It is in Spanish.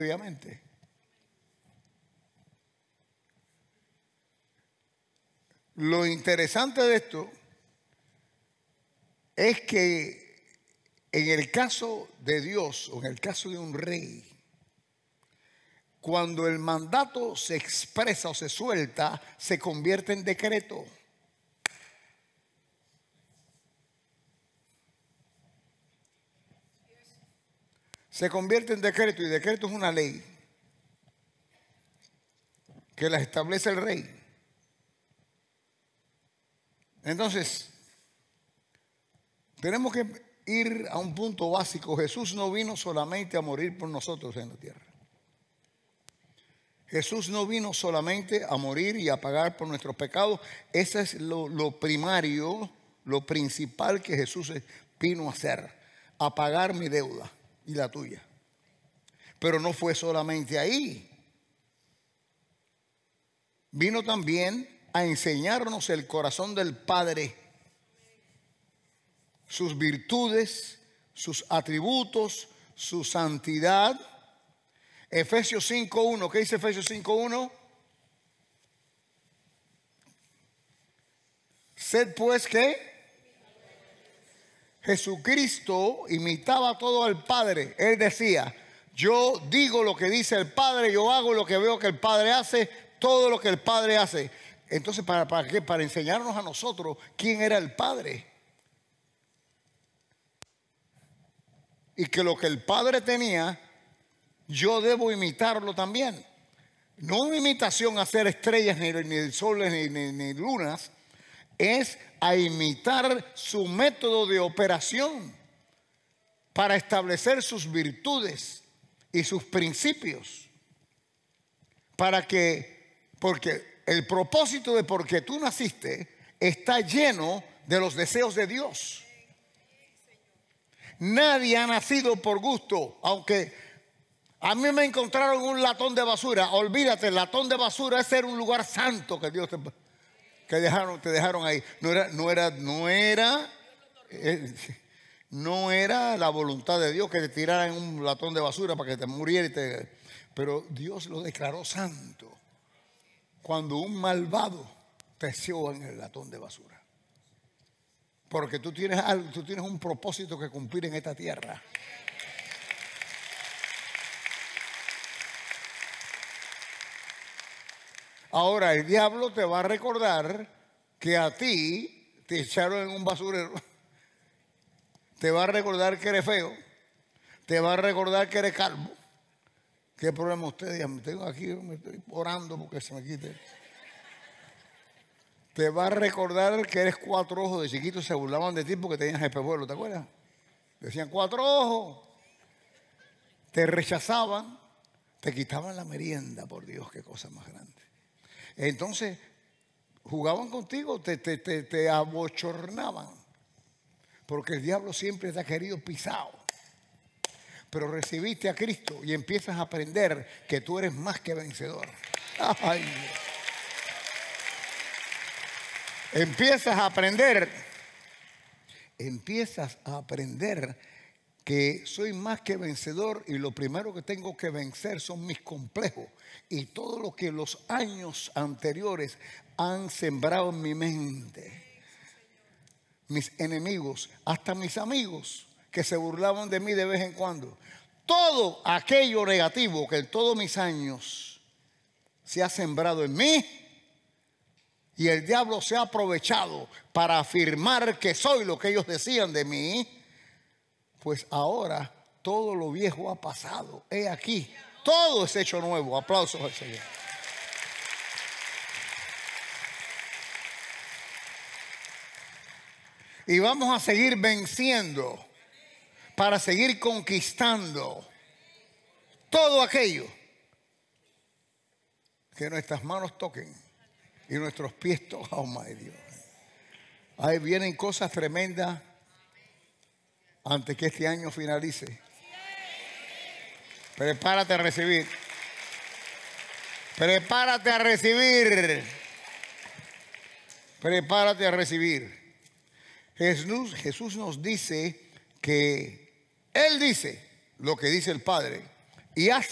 obviamente. Lo interesante de esto es que en el caso de Dios o en el caso de un rey, cuando el mandato se expresa o se suelta, se convierte en decreto. Se convierte en decreto, y decreto es una ley que la establece el rey. Entonces, tenemos que ir a un punto básico. Jesús no vino solamente a morir por nosotros en la tierra. Jesús no vino solamente a morir y a pagar por nuestros pecados. Ese es lo primario, lo principal que Jesús vino a hacer, a pagar mi deuda y la tuya. Pero no fue solamente ahí. Vino también a enseñarnos el corazón del Padre, sus virtudes, sus atributos, su santidad. Efesios 5:1, ¿qué dice Efesios 5:1? Sed pues que Jesucristo imitaba todo al Padre. Él decía: yo digo lo que dice el Padre, yo hago lo que veo que el Padre hace, todo lo que el Padre hace. Entonces, ¿para qué? Para enseñarnos a nosotros quién era el Padre. Y que lo que el Padre tenía, yo debo imitarlo también. No una imitación a hacer estrellas, ni soles, ni lunas. Es a imitar su método de operación para establecer sus virtudes y sus principios. Porque el propósito de por qué tú naciste está lleno de los deseos de Dios. Nadie ha nacido por gusto. Aunque a mí me encontraron un latón de basura, olvídate, el latón de basura es ser un lugar santo que Dios te dejaron ahí. No era la voluntad de Dios que te tiraran un latón de basura para que te muriera. Pero Dios lo declaró santo cuando un malvado peció en el latón de basura. Porque tú tienes un propósito que cumplir en esta tierra. Ahora el diablo te va a recordar que a ti te echaron en un basurero. Te va a recordar que eres feo. Te va a recordar que eres calvo. ¿Qué problema usted? Me tengo aquí, me estoy orando porque se me quite. Te va a recordar que eres cuatro ojos. De chiquito se burlaban de ti porque tenías espejuelo, ¿te acuerdas? Decían cuatro ojos. Te rechazaban, te quitaban la merienda, por Dios, qué cosa más grande. Entonces, jugaban contigo, te abochornaban. Porque el diablo siempre te ha querido pisado. Pero recibiste a Cristo y empiezas a aprender que tú eres más que vencedor. Ay, empiezas a aprender que soy más que vencedor, y lo primero que tengo que vencer son mis complejos y todo lo que los años anteriores han sembrado en mi mente. Mis enemigos, hasta mis amigos que se burlaban de mí de vez en cuando. Todo aquello negativo que en todos mis años se ha sembrado en mí, y el diablo se ha aprovechado para afirmar que soy lo que ellos decían de mí, pues ahora todo lo viejo ha pasado. He aquí, todo es hecho nuevo. Aplausos al Señor. Y vamos a seguir venciendo para seguir conquistando todo aquello que nuestras manos toquen y nuestros pies tocan. Oh my Dios. Ahí vienen cosas tremendas antes que este año finalice. Prepárate a recibir. Prepárate a recibir. Prepárate a recibir. Jesús nos dice que Él dice lo que dice el Padre y hace